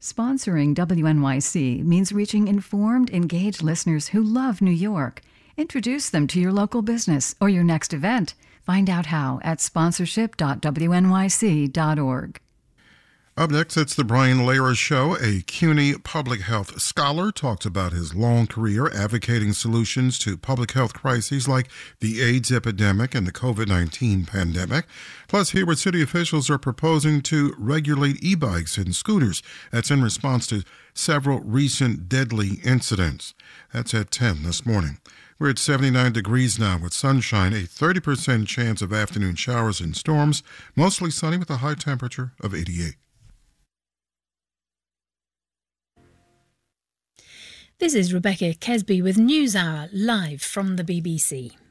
Sponsoring WNYC means reaching informed, engaged listeners who love New York. Introduce them to your local business or your next event. Find out how at sponsorship.wnyc.org. Up next, it's the Brian Lehrer Show. A CUNY public health scholar talks about his long career advocating solutions to public health crises like the AIDS epidemic and the COVID-19 pandemic. Plus, here what city officials are proposing to regulate e-bikes and scooters. That's in response to several recent deadly incidents. That's at 10 this morning. We're at 79 degrees now with sunshine, a 30% chance of afternoon showers and storms, mostly sunny with a high temperature of 88. This is Rebecca Kesby with NewsHour, live from the BBC.